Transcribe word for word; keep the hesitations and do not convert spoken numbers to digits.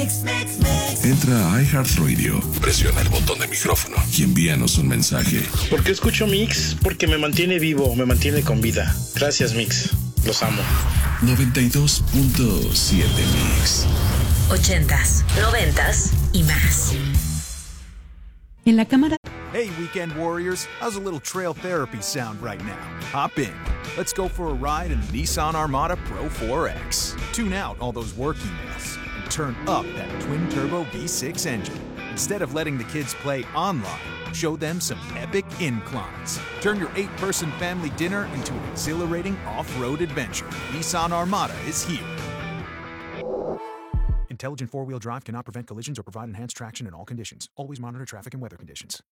Entra a iHeartRadio, presiona el botón de micrófono y envíanos un mensaje. ¿Por qué escucho Mix? Porque me mantiene vivo, me mantiene con vida. Gracias, Mix. Los amo. noventa y dos punto siete Mix. Ochentas, noventas y más. En la cámara. Hey, weekend warriors, how's a little trail therapy sound right now? Hop in. Let's go for a ride in the Nissan Armada Pro four X. Tune out all those work emails and turn up that twin-turbo V six engine. Instead of letting the kids play online, show them some epic inclines. Turn your eight-person family dinner into an exhilarating off-road adventure. Nissan Armada is here. Intelligent four-wheel drive cannot prevent collisions or provide enhanced traction in all conditions. Always monitor traffic and weather conditions.